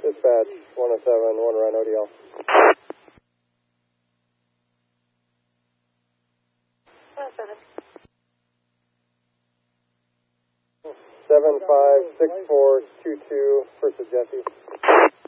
Dispatch 107, 1 run ODL. 756422, first of Jesse.